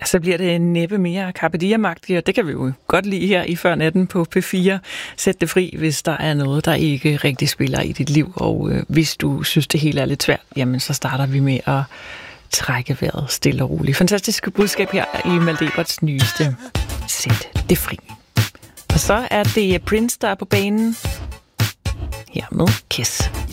Så bliver det næppe mere Carpe Diem-agtigt, og det kan vi jo godt lide her i Før Natten på P4. Sæt det fri, hvis der er noget, der ikke rigtig spiller i dit liv, og hvis du synes, det hele er lidt svært, jamen så starter vi med at trække vejret stille og roligt. Fantastisk budskab her i Maldeberts nyeste Sæt det fri. Og så er det Prince, der er på banen her med Kiss.